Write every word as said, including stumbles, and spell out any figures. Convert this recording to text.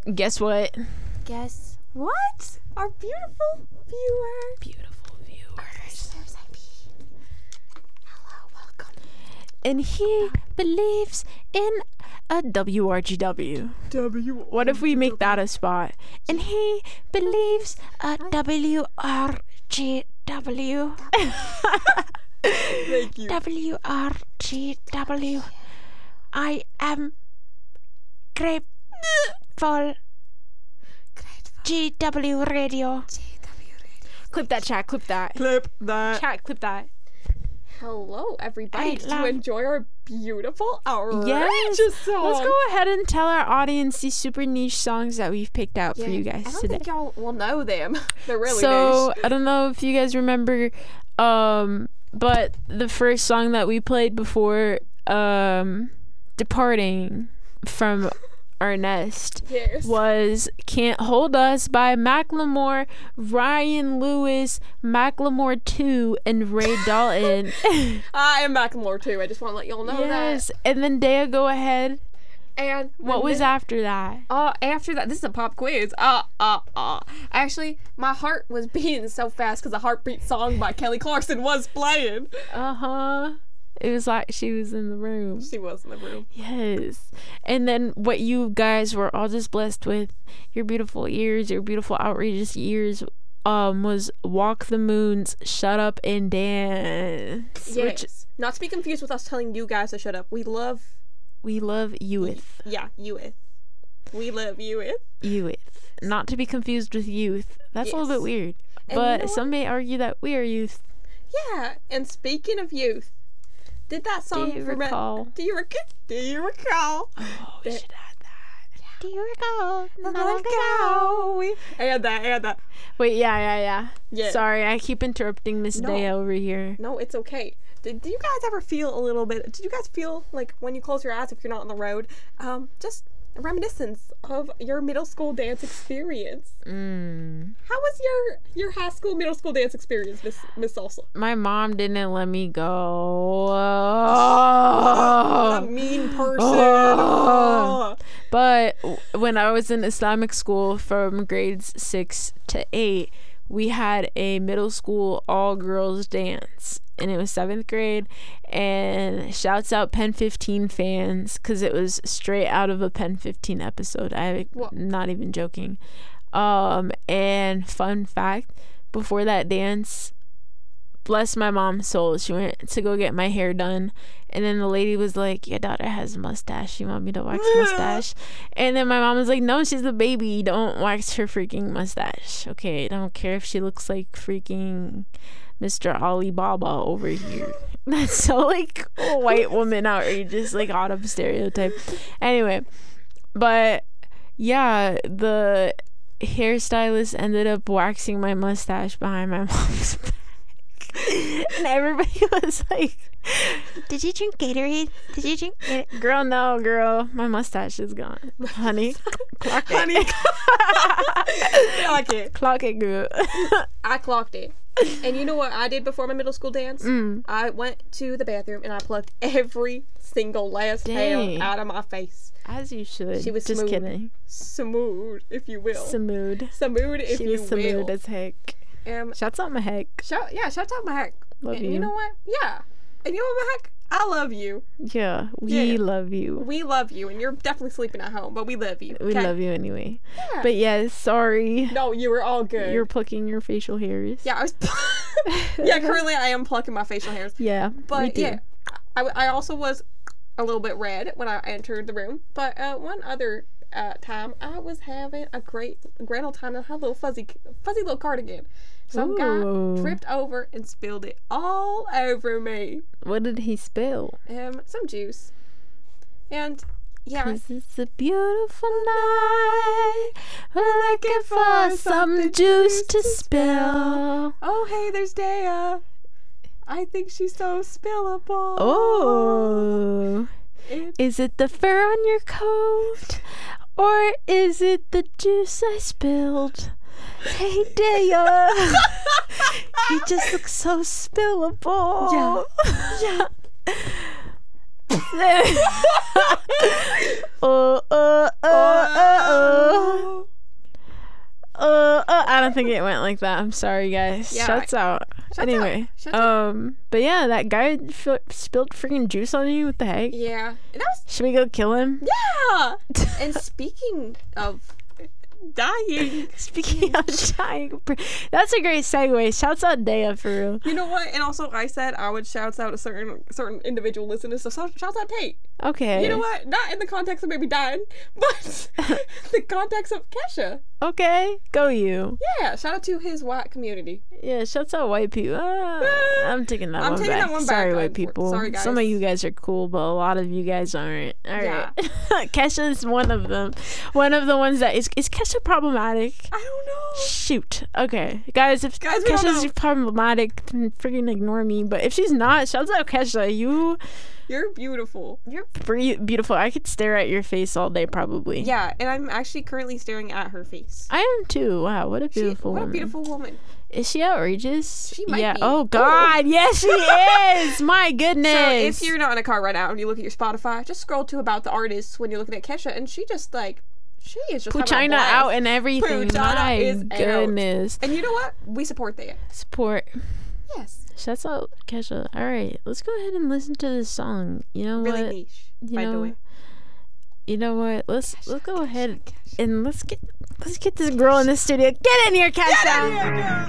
Guess what? Guess what? Our beautiful viewers. Beautiful viewers. Hello, welcome. And he believes in a W R G W. W. What if we make that a spot? And he believes a W R G W. Thank you. W R G W. I am grateful. G W Radio. Clip that, chat. Clip that. Clip that. Chat, clip that. Hello, everybody. I Did love- you enjoy our beautiful, outrageous Yes. song? Let's go ahead and tell our audience these super niche songs that we've picked out Yeah, for you I guys don't today. think y'all will know them. They're really so niche. I don't know if you guys remember, um, but the first song that we played before um, departing from our nest Yes. was "Can't Hold Us" by Macklemore, Ryan Lewis, Macklemore two, and Ray Dalton. I am Macklemore too. I just want to let y'all know Yes, and then Dea, go ahead. that. And What was that? after that? Uh, after that, this is a pop quiz. Uh, uh, uh. Actually, my heart was beating so fast because a Heartbeat song by Kelly Clarkson was playing. Uh huh. It was like she was in the room. She was in the room. Yes. And then what you guys were all just blessed with, your beautiful ears, your beautiful outrageous ears, um, was Walk the Moon's Shut Up and Dance. Yes. Which Not to be confused with us telling you guys to shut up. We love, we love you with. yeah, you with. We love you with. You with. Not to be confused with youth. That's a little Yes. bit weird. And But you know some may argue that we are youth. Yeah. And speaking of youth, did that song Do you from- recall? Do you recall? Do you recall? Oh, we That- should add that. Do you recall? Not long ago. And that, and that. Wait, yeah, yeah, yeah. Yeah. Sorry, I keep interrupting Miss No. Dea over here. No, it's okay. Did, do you guys ever feel a little bit? Did you guys feel like when you close your eyes, if you're not on the road, um, just a reminiscence of your middle school dance experience? Mm. How was your your high school, middle school dance experience, Miss Miss Salsa? My mom didn't let me go. A Oh. mean person. Oh. But when I was in Islamic school from grades six to eight, we had a middle school all girls dance, and it was seventh grade. And shouts out Pen fifteen fans, because it was straight out of a Pen fifteen episode. I'm What? not even joking. Um, and fun fact, before that dance, bless my mom's soul, she went to go get my hair done, and then the lady was like, your daughter has a mustache, you want me to wax mustache? And then my mom was like, no, she's a baby, don't wax her freaking mustache. Okay, I don't care if she looks like freaking Mister Alibaba over here. That's so like a white woman outrageous, like autumn stereotype. Anyway, but yeah, the hairstylist ended up waxing my mustache behind my mom's back. And everybody was like, did you drink Gatorade? Did you drink Gatorade? Girl, no, girl. My mustache is gone. Honey, clock it. Honey. Clock it. Clock it, girl. I clocked it. And you know what I did before my middle school dance? Mm. I went to the bathroom and I plucked every single last hair Dang. out of my face. As you should. She was Just smooth. kidding. Smooth, if you will. Smooth. Smooth, if She you was smooth will. as heck. Um, Shouts out my heck. shout, yeah, shout out my heck. Love and you. you know what? Yeah. And you know what, my heck? I love you. Yeah, we Yeah. love you. We love you, and you're definitely sleeping at home, but we love you. We okay? love you anyway. Yeah. But yes, sorry. No, you were all good. You're plucking your facial hairs. Yeah, I was. Yeah, currently I am plucking my facial hairs. Yeah. me But too. yeah, I, I also was a little bit red when I entered the room. But uh, one other uh, time, I was having a great grand old time. I had a little fuzzy, fuzzy little cardigan. Some Ooh. guy tripped over and spilled it all over me. What did he spill? Um, some juice. And yeah, 'Cause it's a beautiful night. We're looking for some juice to spill. oh hey, there's Dea. I think she's so spillable. Oh. It- Is it the fur on your coat? Or is it the juice I spilled? Hey, Dea. You just look so spillable. Yeah. Yeah. oh, oh, oh, oh, oh. don't think it went like that. I'm sorry, guys. Yeah. Shouts out. Shouts anyway, out. Shouts out. um, but yeah, that guy f- spilled freaking juice on you. What the heck? Yeah. That was. Should we go kill him? Yeah. And speaking of dying. Speaking of dying, that's a great segue. Shouts out Dea for real. You know what? And also, I said I would shout out a certain certain individual listeners. So shouts out Tate. Okay. You know what? Not in the context of maybe dying, but the context of Kesha. Okay, go you. Yeah, shout out to his white community. Yeah, shouts out white people. Ah, I'm taking that I'm one taking back. that one Sorry, back. white I'm- people. sorry, guys. Some of you guys are cool, but a lot of you guys aren't. All right. Yeah. Kesha is one of them. One of the ones that is is Kesha problematic? I don't know. Shoot. Okay, guys, if Guys, we don't Kesha's know. problematic, then freaking ignore me. But if she's not, shouts out Kesha. You, You're beautiful. you're pretty beautiful. I could stare at your face all day, probably. Yeah, and I'm actually currently staring at her face. I am too. Wow, what a She- beautiful what woman. a beautiful woman. Is she outrageous? She might yeah. be. Oh God, yes she is. My goodness. So if you're not in a car right now and you look at your Spotify, just scroll to about the artists when you're looking at Kesha, and she just like she is just having a China blast. out and everything. China My is out. goodness. And you know what? We support that. Support. Yes. Shouts out Kesha. All right, let's go ahead and listen to this song. You know Really what? niche. You by know. the way. You know what? Let's let's go ahead Kesha. and let's get let's get this girl in the studio. Get in here, Kesha. Get in here, girl.